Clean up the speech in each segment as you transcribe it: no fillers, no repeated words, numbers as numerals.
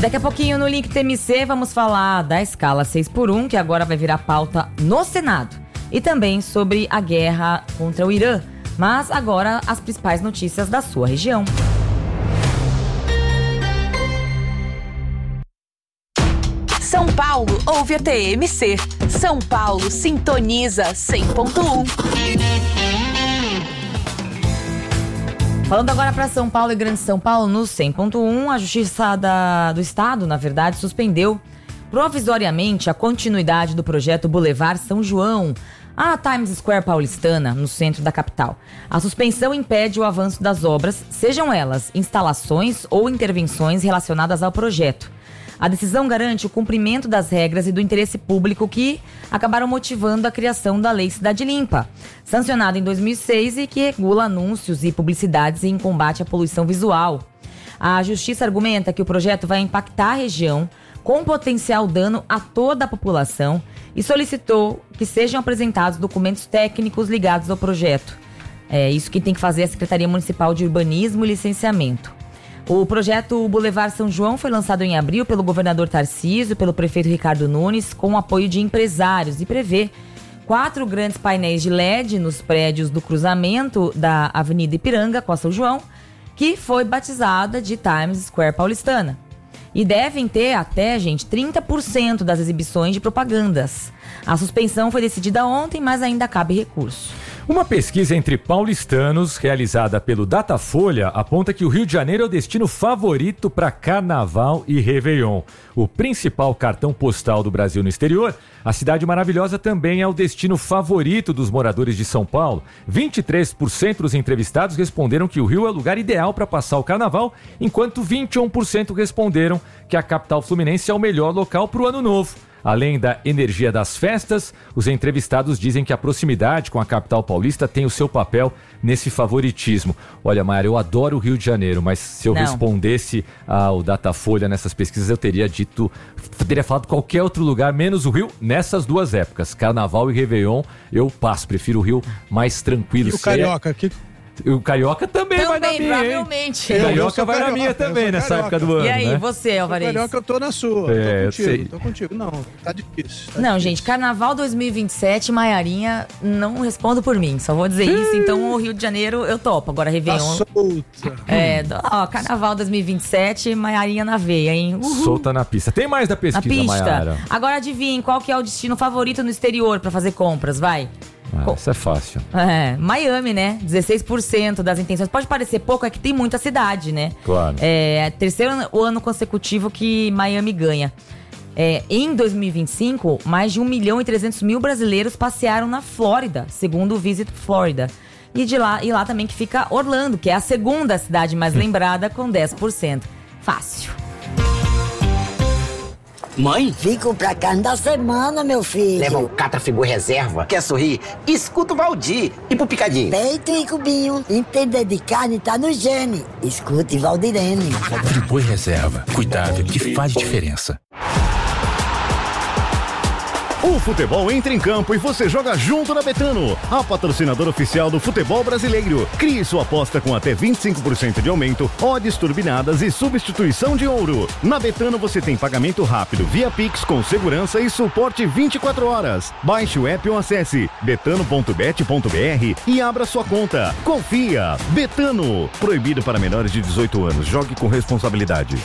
daqui a pouquinho no Link TMC vamos falar da escala 6x1, que agora vai virar pauta no Senado. E também sobre a guerra contra o Irã. Mas agora as principais notícias da sua região. São Paulo ouve a TMC. São Paulo sintoniza 100.1. Falando agora para São Paulo e Grande São Paulo, no 100.1, a Justiça do Estado, na verdade, suspendeu provisoriamente a continuidade do projeto Boulevard São João, a Times Square paulistana, no centro da capital. A suspensão impede o avanço das obras, sejam elas instalações ou intervenções relacionadas ao projeto. A decisão garante o cumprimento das regras e do interesse público que acabaram motivando a criação da Lei Cidade Limpa, sancionada em 2006 e que regula anúncios e publicidades em combate à poluição visual. A Justiça argumenta que o projeto vai impactar a região com potencial dano a toda a população e solicitou que sejam apresentados documentos técnicos ligados ao projeto. É isso que tem que fazer a Secretaria Municipal de Urbanismo e Licenciamento. O projeto Boulevard São João foi lançado em abril pelo governador Tarcísio, pelo prefeito Ricardo Nunes, com o apoio de empresários e prevê 4 grandes painéis de LED nos prédios do cruzamento da Avenida Ipiranga com a São João, que foi batizada de Times Square paulistana. E devem ter até, 30% das exibições de propagandas. A suspensão foi decidida ontem, mas ainda cabe recurso. Uma pesquisa entre paulistanos, realizada pelo Datafolha, aponta que o Rio de Janeiro é o destino favorito para Carnaval e Réveillon. O principal cartão postal do Brasil no exterior, a Cidade Maravilhosa também é o destino favorito dos moradores de São Paulo. 23% dos entrevistados responderam que o Rio é o lugar ideal para passar o Carnaval, enquanto 21% responderam que a capital fluminense é o melhor local para o Ano Novo. Além da energia das festas, os entrevistados dizem que a proximidade com a capital paulista tem o seu papel nesse favoritismo. Olha, Mayara, eu adoro o Rio de Janeiro, mas se eu respondesse ao Datafolha nessas pesquisas, eu teria falado qualquer outro lugar, menos o Rio, nessas duas épocas. Carnaval e Réveillon, eu passo, prefiro o Rio mais tranquilo. E o Carioca, O Carioca também vai na minha, provavelmente. O Carioca vai na minha também, nessa época do ano. E aí, né? você, Alvarez? O Carioca eu tô na sua. Tô contigo. Não, tá difícil. Não, gente, Carnaval 2027, Maiarinha, não respondo por mim. Só vou dizer isso. Então, o Rio de Janeiro, eu topo. Agora, Réveillon. Tá solta. Carnaval 2027, Maiarinha na veia, hein? Uhul. Solta na pista. Tem mais da pesquisa, Maiara? Agora, adivinhem qual que é o destino favorito no exterior pra fazer compras, vai. Isso é fácil. Miami, né? 16% das intenções. Pode parecer pouco, é que tem muita cidade, né? Claro. É terceiro ano consecutivo que Miami ganha. Em 2025, mais de 1.300.000 brasileiros passearam na Flórida, segundo o Visit Florida. E lá também que fica Orlando, que é a segunda cidade mais lembrada, com 10%. Fácil. Mãe? Fico pra carne da semana, meu filho. Leva um Catrafigu reserva. Quer sorrir? Escuta o Valdir. E pro picadinho? Peito e cubinho. Entender de carne tá no gene. Escute Valdirene. Friboi reserva. Cuidado que faz diferença. O futebol entra em campo e você joga junto na Betano, a patrocinadora oficial do futebol brasileiro. Crie sua aposta com até 25% de aumento, odds turbinadas e substituição de ouro. Na Betano você tem pagamento rápido via Pix com segurança e suporte 24 horas. Baixe o app ou acesse betano.bet.br e abra sua conta. Confia! Betano. Proibido para menores de 18 anos. Jogue com responsabilidade.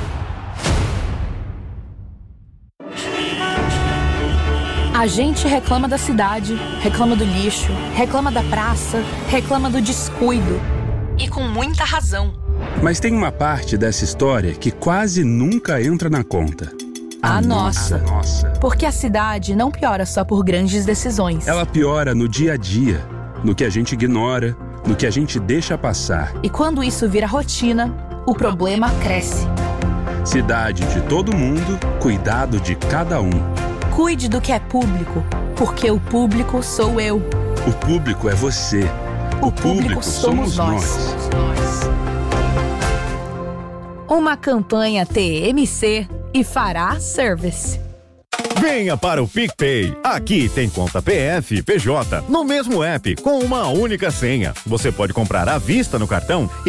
A gente reclama da cidade, reclama do lixo, reclama da praça, reclama do descuido. E com muita razão. Mas tem uma parte dessa história que quase nunca entra na conta. A nossa. Porque a cidade não piora só por grandes decisões. Ela piora no dia a dia, no que a gente ignora, no que a gente deixa passar. E quando isso vira rotina, o problema cresce. Cidade de todo mundo, cuidado de cada um. Cuide do que é público, porque o público sou eu. O público é você. O público somos nós. Uma campanha TMC e Fará Service. Venha para o PicPay. Aqui tem conta PF, PJ, no mesmo app, com uma única senha. Você pode comprar à vista no cartão